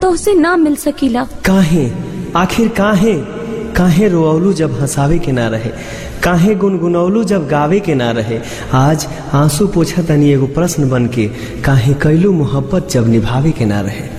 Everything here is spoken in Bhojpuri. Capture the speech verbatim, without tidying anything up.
तोहसे ना मिल सकीला। काहे, आखिर काहे काहे रोअलू जब हंसावे के ना रहे, काहे गुनगुनौलू जब गावे के ना रहे। आज आंसू पोछा तनी एगो प्रश्न बन के, काहे कैलू मोहब्बत जब निभावे के ना रहे।